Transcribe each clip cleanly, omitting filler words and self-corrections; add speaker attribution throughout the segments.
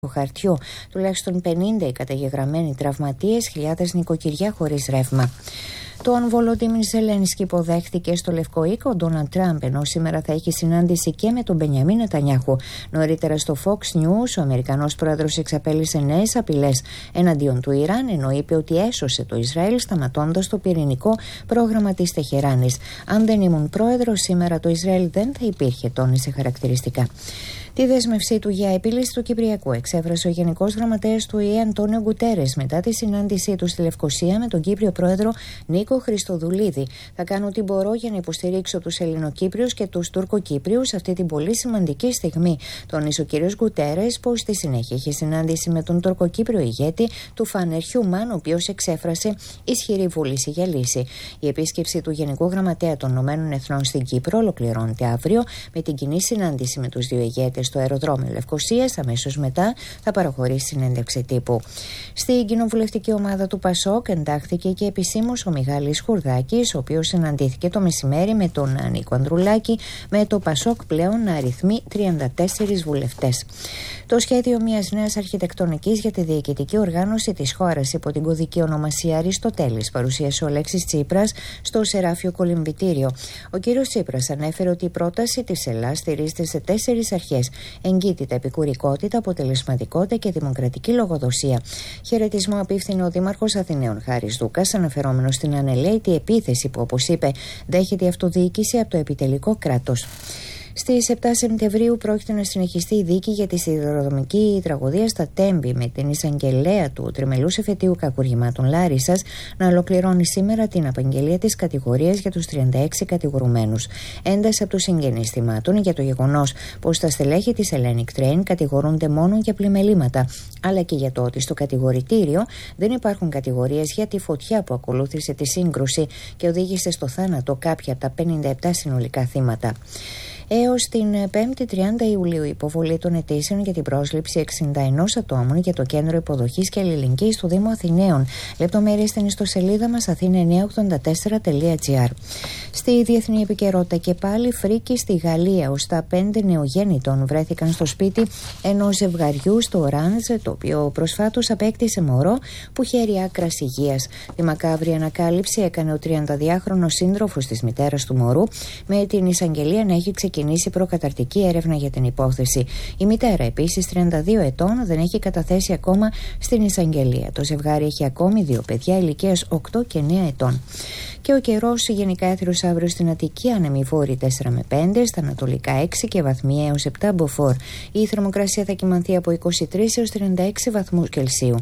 Speaker 1: χαρτιού, τουλάχιστον 50 οι καταγεγραμμένοι τραυματίες, χιλιάδες νοικοκυριά χωρίς ρεύμα. Τον Βολοντίμιρ Ζελένσκι υποδέχθηκε στο Λευκό Οίκο ο Ντόναλντ Τραμπ, ενώ σήμερα θα έχει συνάντηση και με τον Μπενιαμίν Νετανιάχου. Νωρίτερα στο Fox News, ο Αμερικανός πρόεδρος εξαπέλυσε νέες απειλές εναντίον του Ιράν, ενώ είπε ότι έσωσε το Ισραήλ σταματώντας το πυρηνικό πρόγραμμα της Τεχεράνης. Αν δεν ήμουν πρόεδρος, σήμερα το Ισραήλ δεν θα υπήρχε, τόνισε χαρακτηριστικά. Τη δέσμευσή του για επίλυση του Κυπριακού εξέφρασε ο Γενικός Γραμματέας του ΟΗΕ Αντώνιο Γκουτέρες μετά τη συνάντησή του στη Λευκοσία με τον Κύπριο πρόεδρο Νίκο Χριστοδουλίδη. Θα κάνω ό,τι μπορώ για να υποστηρίξω τους Ελληνοκύπριους και τους Τουρκοκύπριους σε αυτή την πολύ σημαντική στιγμή, τόνισε ο κ. Γκουτέρες, που στη συνέχεια είχε συνάντηση με τον Τουρκοκύπριο ηγέτη του Φάνερ Χιούμαν, ο οποίος εξέφρασε ισχυρή βούληση για λύση. Η επίσκεψη του Γενικού Γραμματέα των ΗΠΑ στην Κύπρο ολοκληρώνεται αύριο με την κοινή συνάντηση με τους δύο ηγέτες στο αεροδρόμιο Λευκοσίας. Αμέσως μετά θα παραχωρήσει συνέντευξη τύπου. Στην κοινοβουλευτική ομάδα του ΠΑΣΟΚ εντάχθηκε και επισήμως ο Μιχάλης Χουρδάκης, ο οποίος συναντήθηκε το μεσημέρι με τον Νίκο Ανδρουλάκη, με το ΠΑΣΟΚ πλέον να αριθμεί 34 βουλευτές. Το σχέδιο μιας νέας αρχιτεκτονικής για τη διοικητική οργάνωση της χώρας υπό την κωδική ονομασία Αριστοτέλης παρουσίασε ο Αλέξης Τσίπρας στο Σεράφιο Κολυμβητήριο. Ο κύριος Τσίπρας ανέφερε ότι η πρόταση της Ελλάδας στηρίζεται σε 4 αρχές: εγκύτητα, επικουρικότητα, αποτελεσματικότητα και δημοκρατική λογοδοσία. Χαιρετισμό απίφθινε ο Δήμαρχος Αθηναίων Χάρης Δούκας, αναφερόμενος στην ανελαίτη επίθεση που, όπως είπε, δέχεται η αυτοδιοίκηση από το επιτελικό κράτος. Στις 7 Σεπτεμβρίου πρόκειται να συνεχιστεί η δίκη για τη σιδηροδρομική τραγωδία στα Τέμπη, με την εισαγγελέα του τριμελούς εφετείου κακουργημάτων Λάρισσας να ολοκληρώνει σήμερα την απαγγελία της κατηγορίας για τους 36 κατηγορουμένους. Ένταση από τους συγγενείς θυμάτων για το γεγονός πως τα στελέχη της Hellenic Train κατηγορούνται μόνο για πλημελήματα, αλλά και για το ότι στο κατηγορητήριο δεν υπάρχουν κατηγορίες για τη φωτιά που ακολούθησε τη σύγκρουση και οδήγησε στο θάνατο κάποια από τα 57 συνολικά θύματα. Έως την 5η 30 Ιουλίου η υποβολή των αιτήσεων για την πρόσληψη 61 ατόμων για το Κέντρο Υποδοχής και Αλληλεγγύης του Δήμου Αθηναίων. Λεπτομέρειες στην ιστοσελίδα μας athena984.gr. Στη διεθνή επικαιρότητα και πάλι, φρίκη στη Γαλλία, ως τα 5 νεογέννητων βρέθηκαν στο σπίτι ενός ζευγαριού στο Οράνζ, το οποίο προσφάτως απέκτησε μωρό που χαίρει άκρας υγείας. Τη μακάβρη ανακάλυψη έκανε ο 32χρονος σύντροφος της μητέρας του μωρού, με την εισαγγελία να έχει ξεκινήσει προκαταρτική έρευνα για την υπόθεση. Η μητέρα, επίσης 32 ετών, δεν έχει καταθέσει ακόμα στην εισαγγελία. Το ζευγάρι έχει ακόμη 2 παιδιά ηλικίας 8 και 9 ετών. Και ο καιρός γενικά έθριος αύριο στην Αττική, άνεμοι βόρειοι 4 με 5, στα ανατολικά 6 και βαθμιαία έως 7 μποφόρ. Η θερμοκρασία θα κυμανθεί από 23 έως 36 βαθμούς Κελσίου.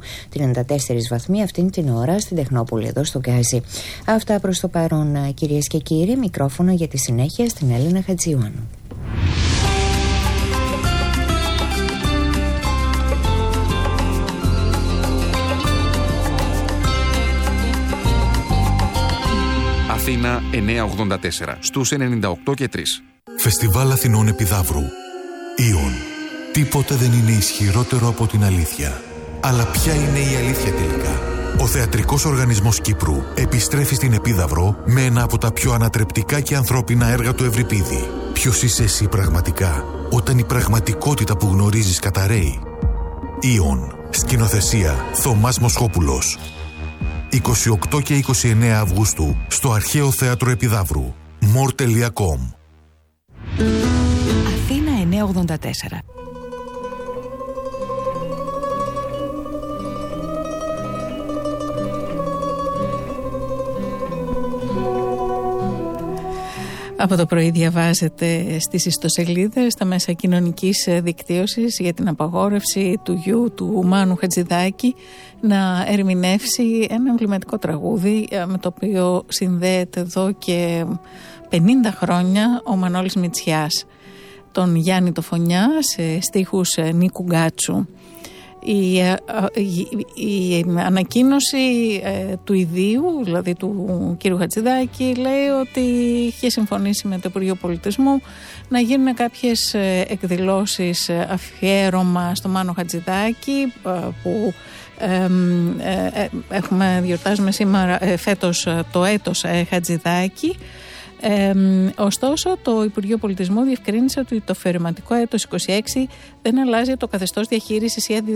Speaker 1: 34 βαθμοί αυτήν την ώρα στην Τεχνόπολη, εδώ στο Γκάζι. Αυτά προς το παρόν, κυρίες και κύριοι. Μικρόφωνο για τη συνέχεια στην Έλληνα Χατζιωάννου.
Speaker 2: Αθήνα 984 στους 98 και 3.
Speaker 3: Φεστιβάλ Αθηνών Επιδαύρου. Ιον. Τίποτε δεν είναι ισχυρότερο από την αλήθεια. Αλλά ποια είναι η αλήθεια τελικά? Ο Θεατρικός Οργανισμός Κύπρου επιστρέφει στην Επίδαυρο με ένα από τα πιο ανατρεπτικά και ανθρώπινα έργα του Ευρυπίδη. Ποιος είσαι εσύ πραγματικά, όταν η πραγματικότητα που γνωρίζεις καταρρέει? Ιον. Σκηνοθεσία Θωμάς Μοσχόπουλος. 28 και 29 Αυγούστου στο Αρχαίο Θέατρο Επιδαύρου. more.com.
Speaker 4: Αθήνα 984. Από το πρωί διαβάζετε στις ιστοσελίδες, στα μέσα κοινωνικής δικτύωσης, για την απαγόρευση του γιου του Μάνου Χατζηδάκη να ερμηνεύσει ένα εμβληματικό τραγούδι με το οποίο συνδέεται εδώ και 50 χρόνια ο Μανώλης Μητσιάς, τον Γιάννη το Φωνιά, σε στίχους Νίκου Γκάτσου. Η ανακοίνωση του ιδίου, δηλαδή του κύριου Χατζηδάκη, λέει ότι είχε συμφωνήσει με το Υπουργείο Πολιτισμού να γίνουν κάποιες εκδηλώσεις αφιέρωμα στο Μάνο Χατζηδάκη, που γιορτάζουμε σήμερα φέτος το έτος Χατζηδάκη. Ωστόσο, το Υπουργείο Πολιτισμού διευκρίνησε ότι το φερειματικό έτος 26 δεν αλλάζει το καθεστώς διαχείρισης ή